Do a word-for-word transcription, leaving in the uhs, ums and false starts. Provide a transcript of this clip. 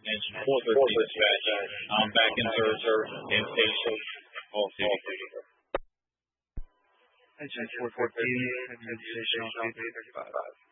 Engine four thirteen dispatch. I'm back in third, sir. In station. All Engine four fourteen, heading to station on three thirty-five.